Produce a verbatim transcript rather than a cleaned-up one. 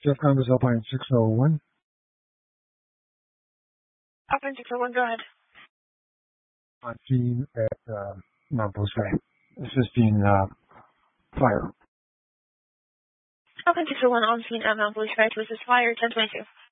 Jeff Congress Alpine six oh one. Alpine six oh one, go ahead. On scene at uh, Mount Blue Sky, assisting uh, fire. Alpine six oh one on scene at Mount Blue Sky to assist fire, ten twenty-two.